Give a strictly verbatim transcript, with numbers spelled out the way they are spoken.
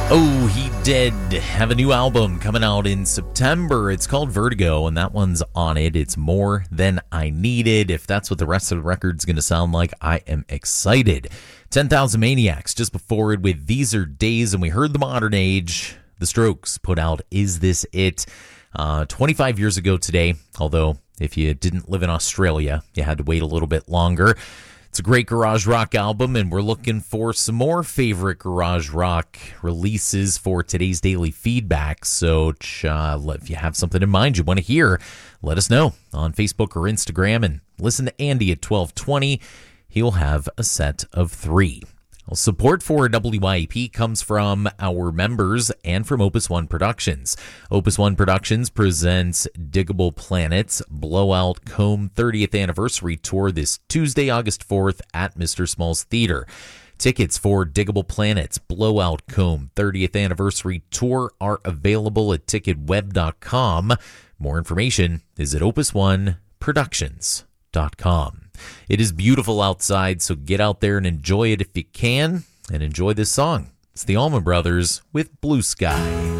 Oh, he did have a new album coming out in September. It's called Vertigo, and that one's on it. It's More Than I Needed. If that's what the rest of the record's going to sound like, I am excited. ten thousand Maniacs just before it with These Are Days, and we heard The Modern Age. The Strokes put out Is This It? Uh, twenty-five years ago today, although if you didn't live in Australia, you had to wait a little bit longer. It's a great garage rock album, and we're looking for some more favorite garage rock releases for today's daily feedback. So uh, if you have something in mind you want to hear, let us know on Facebook or Instagram, and listen to Andy at twelve twenty. He'll have a set of three. Well, support for W Y A P comes from our members and from Opus One Productions. Opus One Productions presents Diggable Planets Blowout Comb thirtieth Anniversary Tour this Tuesday, August fourth at Mister Small's Theater. Tickets for Diggable Planets Blowout Comb thirtieth Anniversary Tour are available at ticket web dot com. More information is at opus one productions dot com. It is beautiful outside, so get out there and enjoy it if you can, and enjoy this song. It's the Allman Brothers with Blue Sky.